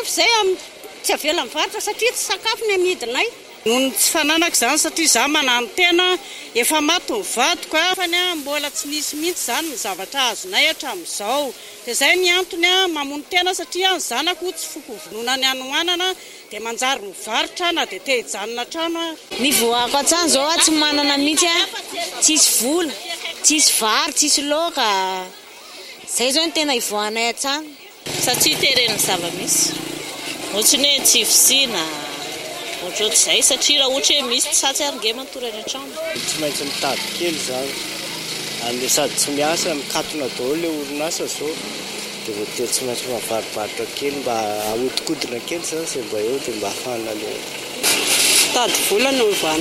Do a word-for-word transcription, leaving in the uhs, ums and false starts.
sakafo zay tsy avela mivarotra satria tsy sakafo ny amidinay. Noho tsy fananako izany satria za manano tena efa maty ny vadiko fa ny mbola tsy nisy mihitsy izany ny zavatra azonay hatramin'izao. Dia izay ny antony mamono tena satria ny zanako tsy foko vonona ny anohanana dia manjary mivarotra na dia te hijanona trano. Ny voako an-trano izao tsy manana mihitsy, tsisy vola, tsisy vary, tsisy laoka. Izay izao no tena ivoahanay an-trano. Satria teren'ny zava-misy. Ohatrany hoe tsy fisiana. Ohatr'izay satria raha ohatra hoe misy tsatsy arynge matory any an-trano. Tsy maintsy mitady kely izany. Any sady tsy miasa, mikatona daholo ilay orinasa izao. Dia voatery tsy maintsy mavarobarotra kely mba ahodikodina kely izany izay mba eo dia mba hafana ilay. Tady vola no